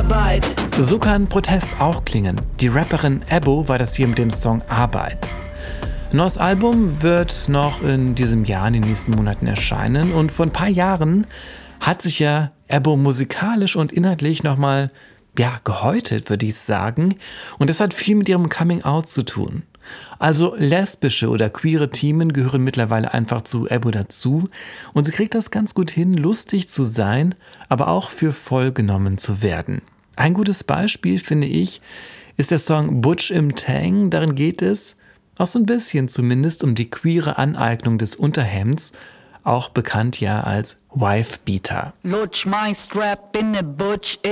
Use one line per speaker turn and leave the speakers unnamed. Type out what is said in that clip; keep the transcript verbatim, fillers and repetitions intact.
Arbeit.
So kann Protest auch klingen. Die Rapperin Ebo war das hier mit dem Song Arbeit. Ein neues Album wird noch in diesem Jahr, in den nächsten Monaten erscheinen. Und vor ein paar Jahren hat sich ja Ebo musikalisch und inhaltlich nochmal, ja, gehäutet, würde ich sagen. Und das hat viel mit ihrem Coming-out zu tun. Also lesbische oder queere Themen gehören mittlerweile einfach zu Ebo dazu. Und sie kriegt das ganz gut hin, lustig zu sein, aber auch für voll genommen zu werden. Ein gutes Beispiel, finde ich, ist der Song Butch im Tang. Darin geht es, auch so ein bisschen zumindest, um die queere Aneignung des Unterhemds, auch bekannt ja als Wife-Beater.
Lutsch mein Strap in ne Butch